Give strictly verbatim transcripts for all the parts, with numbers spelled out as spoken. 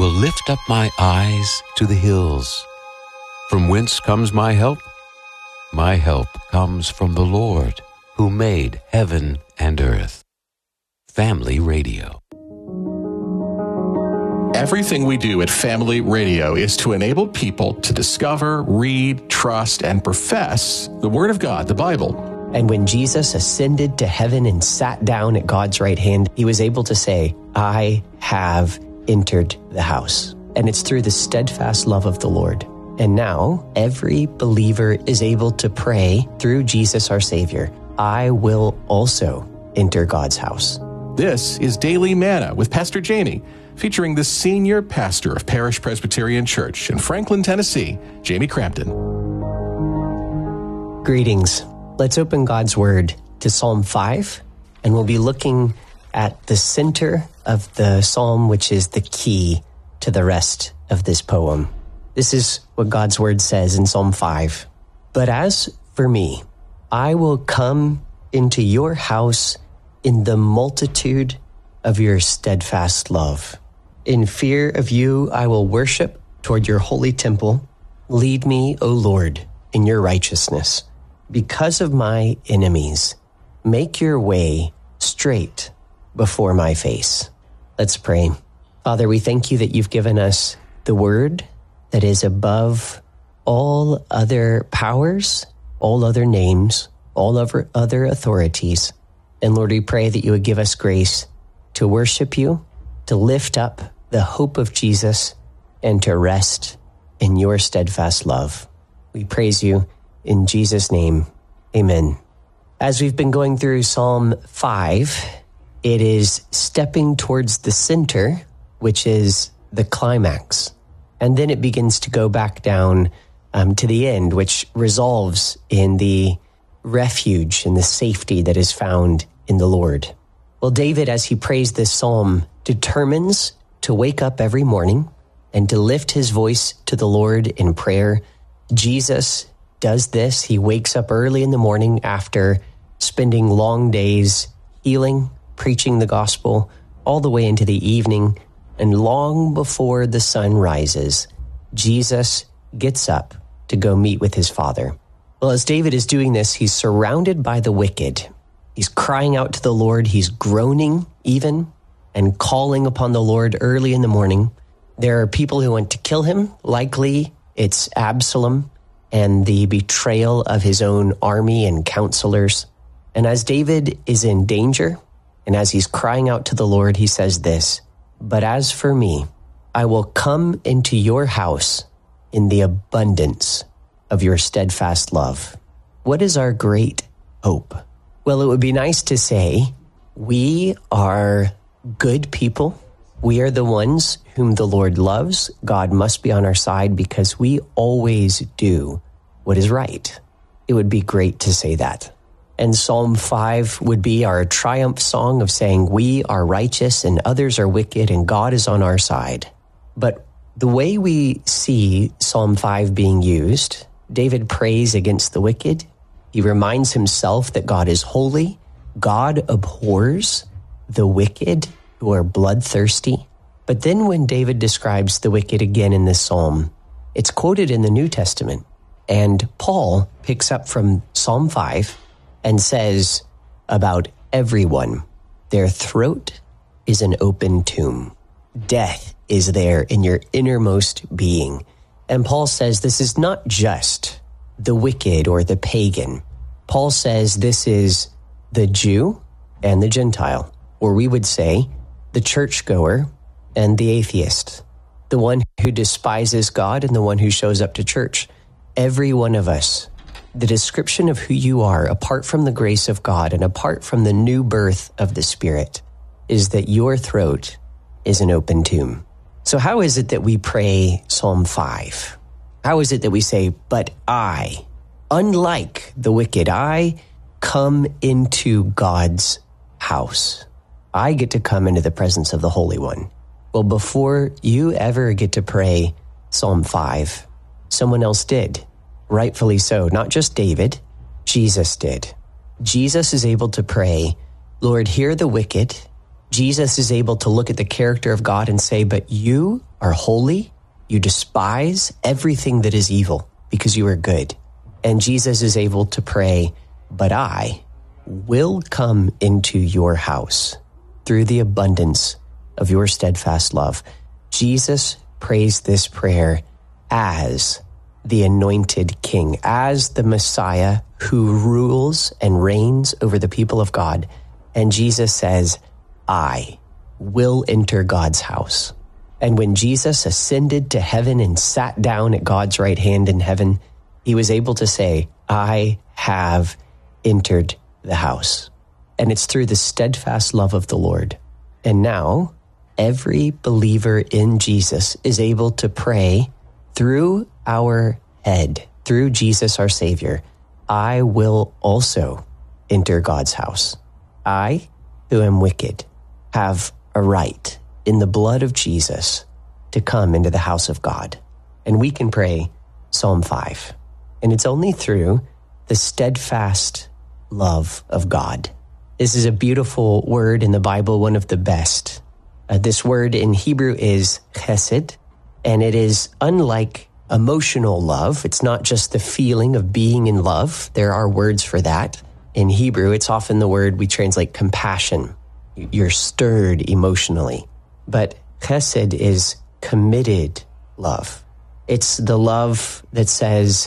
will lift up my eyes to the hills. From whence comes my help? My help comes from the Lord, who made heaven and earth. Family Radio. Everything we do at Family Radio is to enable people to discover, read, trust, and profess the Word of God, the Bible. And when Jesus ascended to heaven and sat down at God's right hand, he was able to say, I have entered the house. And it's through the steadfast love of the Lord. And now every believer is able to pray through Jesus our Savior, I will also enter God's house. This is Daily Manna with Pastor Jamie, featuring the senior pastor of Parish Presbyterian Church in Franklin, Tennessee, Jamie Crampton. Greetings. Let's open God's Word to Psalm five, and we'll be looking at the center of the psalm, which is the key to the rest of this poem. This is what God's Word says in Psalm five. But as for me, I will come into your house in the multitude of your steadfast love. In fear of you, I will worship toward your holy temple. Lead me, O Lord, in your righteousness. Because of my enemies, make your way straight before my face. Let's pray. Father, we thank you that you've given us the word that is above all other powers, all other names, all other other authorities. And Lord, we pray that you would give us grace to worship you, to lift up the hope of Jesus, and to rest in your steadfast love. We praise you in Jesus' name. Amen. As we've been going through Psalm five, it is stepping towards the center, which is the climax. And then it begins to go back down um, to the end, which resolves in the refuge and the safety that is found in the Lord. Well, David, as he prays this psalm, determines to wake up every morning and to lift his voice to the Lord in prayer. Jesus does this. He wakes up early in the morning after spending long days healing, preaching the gospel, all the way into the evening. And long before the sun rises, Jesus gets up to go meet with his Father. Well, as David is doing this, he's surrounded by the wicked. He's crying out to the Lord. He's groaning even and calling upon the Lord early in the morning. There are people who want to kill him. Likely it's Absalom and the betrayal of his own army and counselors. And as David is in danger, and as he's crying out to the Lord, he says this, but as for me, I will come into your house in the abundance of your steadfast love. What is our great hope? Well, it would be nice to say we are good people. We are the ones whom the Lord loves. God must be on our side because we always do what is right. It would be great to say that. And Psalm five would be our triumph song of saying we are righteous and others are wicked and God is on our side. But the way we see Psalm five being used, David prays against the wicked. He reminds himself that God is holy. God abhors the wicked who are bloodthirsty. But then when David describes the wicked again in this psalm, it's quoted in the New Testament. And Paul picks up from Psalm five and says about everyone, their throat is an open tomb. Death is there in your innermost being. And Paul says this is not just the wicked or the pagan. Paul says this is the Jew and the Gentile, or we would say the churchgoer and the atheist, the one who despises God and the one who shows up to church. Every one of us, the description of who you are, apart from the grace of God and apart from the new birth of the Spirit, is that your throat is an open tomb. So how is it that we pray Psalm five? How is it that we say, but I, unlike the wicked, I come into God's house. I get to come into the presence of the Holy One. Well, before you ever get to pray Psalm five, someone else did. Rightfully so. Not just David, Jesus did. Jesus is able to pray, Lord, hear the wicked. Jesus is able to look at the character of God and say, but you are holy. You despise everything that is evil because you are good. And Jesus is able to pray, but I will come into your house through the abundance of your steadfast love. Jesus prays this prayer as the anointed king, as the Messiah who rules and reigns over the people of God. And Jesus says, I will enter God's house. And when Jesus ascended to heaven and sat down at God's right hand in heaven, he was able to say, I have entered the house. And it's through the steadfast love of the Lord. And now every believer in Jesus is able to pray through our head, through Jesus our Savior, I will also enter God's house. I, who am wicked, have a right in the blood of Jesus to come into the house of God. And we can pray Psalm five. And it's only through the steadfast love of God. This is a beautiful word in the Bible, one of the best. Uh, this word in Hebrew is chesed, and it is unlike emotional love. It's not just the feeling of being in love. There are words for that. In Hebrew, it's often the word we translate compassion. You're stirred emotionally. But chesed is committed love. It's the love that says,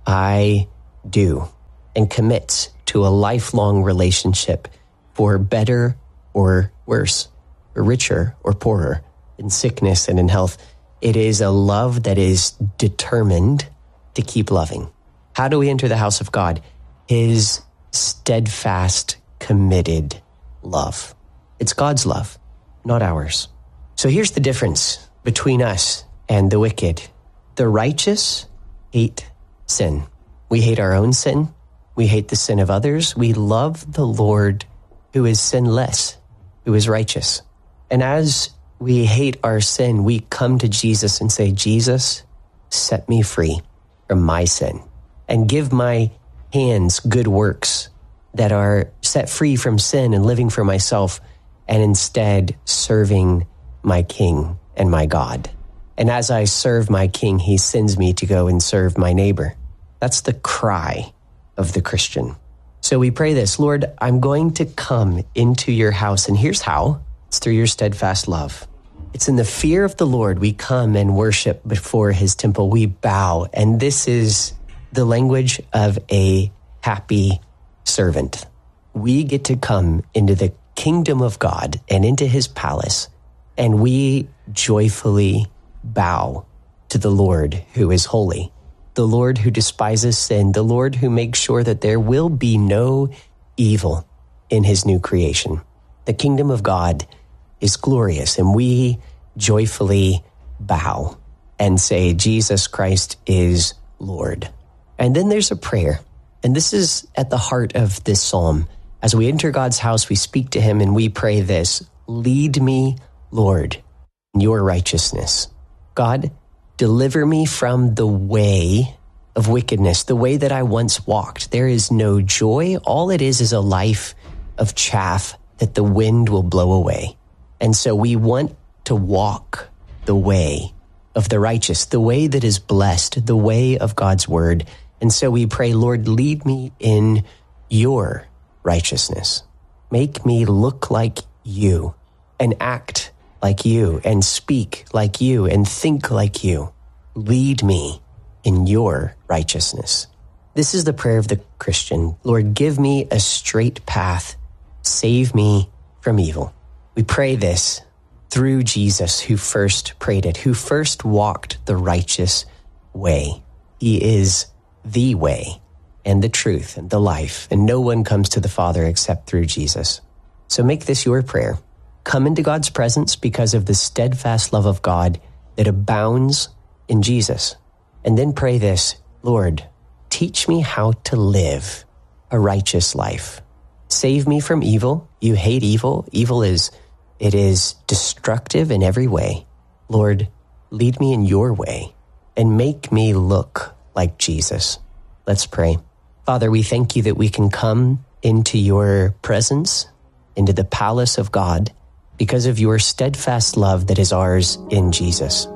I do, and commits to a lifelong relationship for better or worse, or richer or poorer, in sickness and in health. It is a love that is determined to keep loving. How do we enter the house of God? His steadfast, committed love. It's God's love, not ours. So here's the difference between us and the wicked. The righteous hate sin. We hate our own sin. We hate the sin of others. We love the Lord who is sinless, who is righteous. And as we hate our sin, we come to Jesus and say, Jesus, set me free from my sin and give my hands good works that are set free from sin and living for myself, and instead serving my King and my God. And as I serve my King, he sends me to go and serve my neighbor. That's the cry of the Christian. So we pray this, Lord, I'm going to come into your house. And here's how. It's through your steadfast love. It's in the fear of the Lord we come and worship before his temple. We bow. And this is the language of a happy servant. We get to come into the kingdom of God and into his palace, and we joyfully bow to the Lord who is holy, the Lord who despises sin, the Lord who makes sure that there will be no evil in his new creation. The kingdom of God is glorious, and we joyfully bow and say, Jesus Christ is Lord. And then there's a prayer, and this is at the heart of this psalm. As we enter God's house, we speak to him and we pray this, lead me, Lord, in your righteousness. God, deliver me from the way of wickedness, the way that I once walked. There is no joy. All it is is a life of chaff that the wind will blow away. And so we want to walk the way of the righteous, the way that is blessed, the way of God's word. And so we pray, Lord, lead me in your righteousness. Make me look like you and act like you and speak like you and think like you. Lead me in your righteousness. This is the prayer of the Christian. Lord, give me a straight path. Save me from evil. We pray this through Jesus, who first prayed it, who first walked the righteous way. He is the way and the truth and the life, and no one comes to the Father except through Jesus. So make this your prayer. Come into God's presence because of the steadfast love of God that abounds in Jesus. And then pray this, Lord, teach me how to live a righteous life. Save me from evil. You hate evil. Evil is, it is destructive in every way. Lord, lead me in your way and make me look like Jesus. Let's pray. Father, we thank you that we can come into your presence, into the palace of God, because of your steadfast love that is ours in Jesus.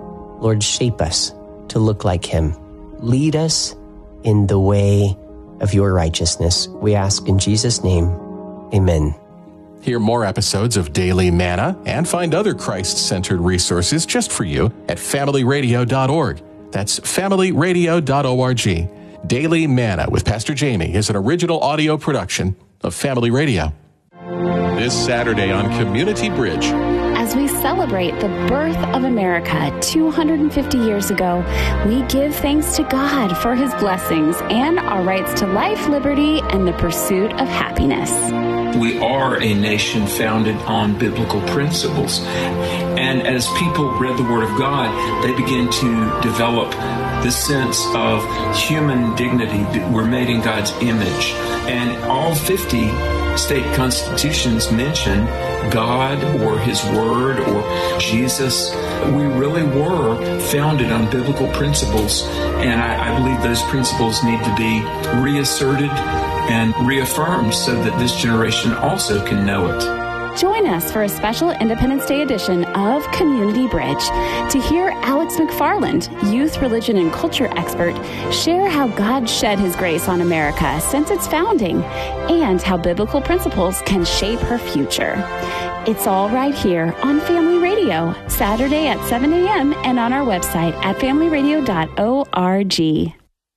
Lord, shape us to look like him. Lead us in the way of your righteousness. We ask in Jesus' name, amen. Hear more episodes of Daily Manna and find other Christ-centered resources just for you at family radio dot org. That's family radio dot org. Daily Manna with Pastor Jamie is an original audio production of Family Radio. This Saturday on Community Bridge, as we celebrate the birth of America two hundred fifty years ago, we give thanks to God for his blessings and our rights to life, liberty, and the pursuit of happiness. We are a nation founded on biblical principles. And as people read the Word of God, they begin to develop this sense of human dignity, that we're made in God's image. And all fifty state constitutions mention God or his word or Jesus. We really were founded on biblical principles, and I, I believe those principles need to be reasserted and reaffirmed so that this generation also can know it. Join us for a special Independence Day edition of Community Bridge to hear Alex McFarland, youth, religion, and culture expert, share how God shed his grace on America since its founding and how biblical principles can shape her future. It's all right here on Family Radio, Saturday at seven a.m. and on our website at family radio dot org.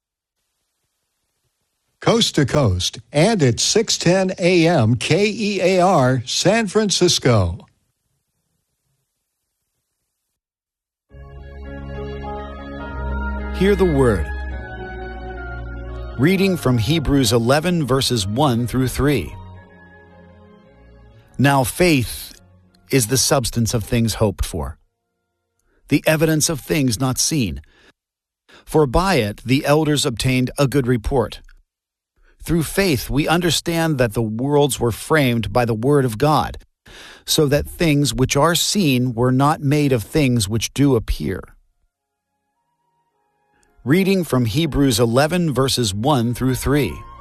Coast to Coast, and at six ten a.m. K E A R, San Francisco. Hear the Word. Reading from Hebrews eleven, verses one through three. Now faith is the substance of things hoped for, the evidence of things not seen. For by it the elders obtained a good report. Through faith we understand that the worlds were framed by the word of God, so that things which are seen were not made of things which do appear. Reading from Hebrews eleven, verses one through three.